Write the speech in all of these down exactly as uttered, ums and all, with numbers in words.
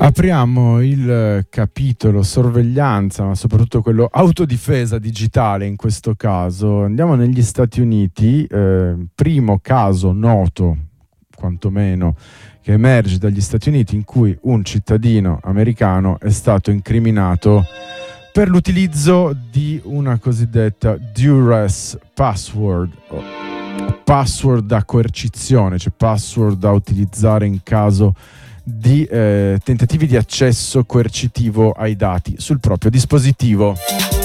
Apriamo il capitolo sorveglianza, ma soprattutto quello autodifesa digitale in questo caso. Andiamo negli Stati Uniti, eh, primo caso noto, quantomeno, che emerge dagli Stati Uniti in cui un cittadino americano è stato incriminato per l'utilizzo di una cosiddetta duress password, password da coercizione, cioè password da utilizzare in caso di eh, tentativi di accesso coercitivo ai dati sul proprio dispositivo.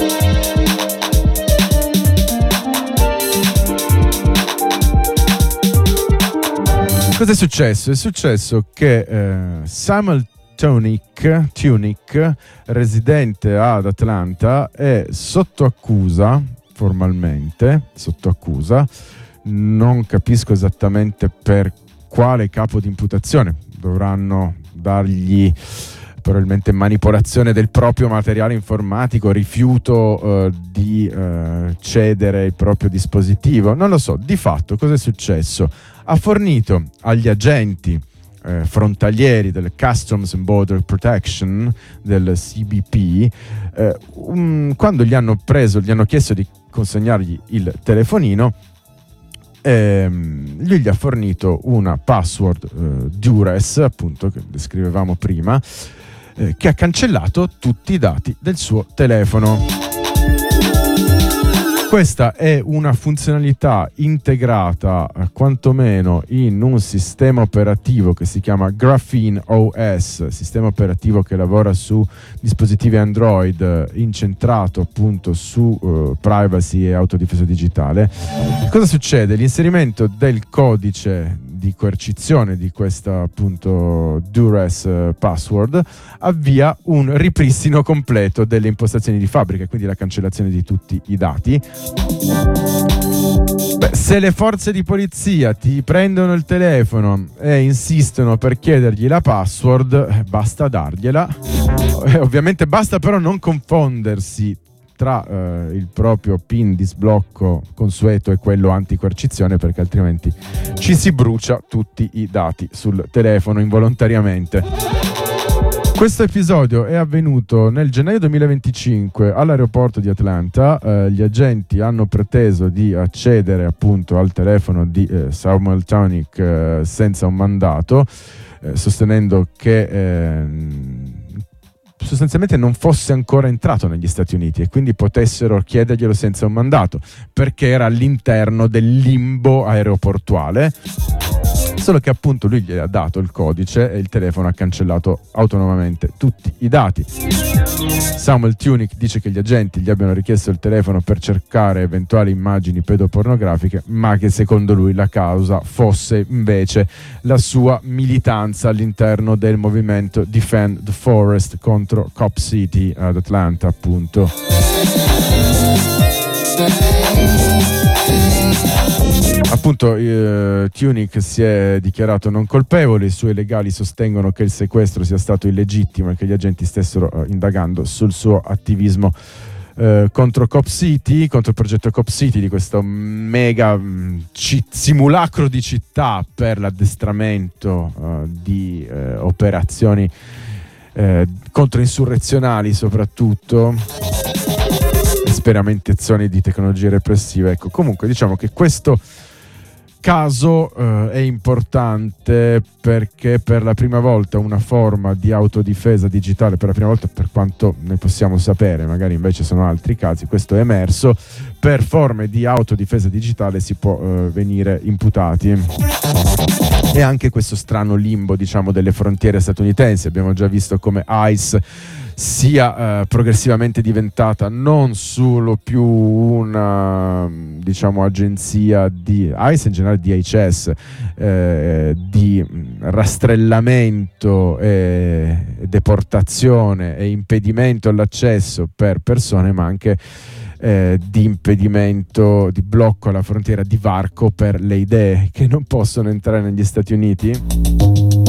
Cosa è successo? È successo che eh, Samuel Tunick, Tunick, residente ad Atlanta, è sotto accusa, formalmente, sotto accusa, non capisco esattamente per quale capo di imputazione. Dovranno dargli probabilmente manipolazione del proprio materiale informatico, rifiuto eh, di eh, cedere il proprio dispositivo, non lo so. Di fatto cosa è successo? Ha fornito agli agenti eh, frontalieri del Customs and Border Protection, del C B P, eh, un, quando gli hanno preso, gli hanno chiesto di consegnargli il telefonino, Ehm, lui gli ha fornito una password eh, duress, appunto, che descrivevamo prima, eh, che ha cancellato tutti i dati del suo telefono. Questa è una funzionalità integrata eh, quantomeno in un sistema operativo che si chiama Graphene O S, sistema operativo che lavora su dispositivi Android, eh, incentrato appunto su eh, privacy e autodifesa digitale. Cosa succede? L'inserimento del codice di coercizione di questa appunto duress uh, password avvia un ripristino completo delle impostazioni di fabbrica, quindi la cancellazione di tutti i dati. Beh, se le forze di polizia ti prendono il telefono e insistono per chiedergli la password, basta dargliela. Eh, ovviamente basta però non confondersi tra eh, il proprio PIN di sblocco consueto e quello anticoercizione, perché altrimenti ci si brucia tutti i dati sul telefono involontariamente. Questo episodio è avvenuto nel gennaio duemilaventicinque all'aeroporto di Atlanta. Eh, gli agenti hanno preteso di accedere appunto al telefono di eh, Samuel Tunick eh, senza un mandato, eh, sostenendo che eh, sostanzialmente non fosse ancora entrato negli Stati Uniti e quindi potessero chiederglielo senza un mandato, perché era all'interno del limbo aeroportuale. Solo che appunto lui gli ha dato il codice e il telefono ha cancellato autonomamente tutti i dati. Samuel Tunick dice che gli agenti gli abbiano richiesto il telefono per cercare eventuali immagini pedopornografiche, ma che secondo lui la causa fosse invece la sua militanza all'interno del movimento Defend the Forest contro Cop City ad Atlanta, appunto. Appunto eh, Tunick si è dichiarato non colpevole, i suoi legali sostengono che il sequestro sia stato illegittimo e che gli agenti stessero eh, indagando sul suo attivismo eh, contro Cop City, contro il progetto Cop City, di questo mega mh, c- simulacro di città per l'addestramento eh, di eh, operazioni eh, controinsurrezionali soprattutto, sperimentazioni di tecnologie repressive. Ecco, comunque diciamo che questo caso eh, è importante perché per la prima volta una forma di autodifesa digitale, per la prima volta per quanto ne possiamo sapere, magari invece sono altri casi, questo è emerso, per forme di autodifesa digitale si può eh, venire imputati. E anche questo strano limbo, diciamo, delle frontiere statunitensi. Abbiamo già visto come ICE sia eh, progressivamente diventata non solo più una, diciamo, agenzia di ICE, in generale D H S, eh, di rastrellamento e deportazione e impedimento all'accesso per persone, ma anche eh, di impedimento, di blocco alla frontiera, di varco per le idee che non possono entrare negli Stati Uniti.